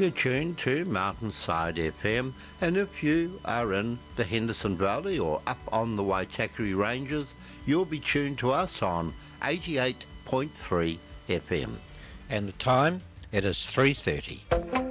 You're tuned to Mountainside FM, and if you are in the Henderson Valley or up on the Waitakere Ranges, you'll be tuned to us on 88.3 FM. And the time, it is 3:30.